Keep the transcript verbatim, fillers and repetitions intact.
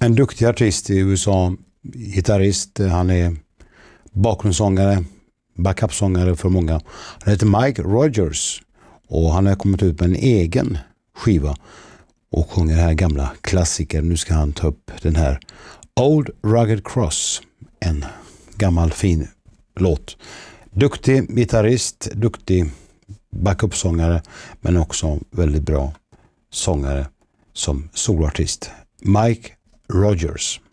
En duktig artist i U S A, gitarrist, han är bakgrundssångare, backupsångare för många. Han heter Mike Rogers och han har kommit ut med en egen skiva och sjunger här gamla klassiker. Nu ska han ta upp den här Old Rugged Cross, en gammal fin låt. Duktig gitarrist, duktig backupsångare, men också väldigt bra sångare som soloartist. Mike Rogers.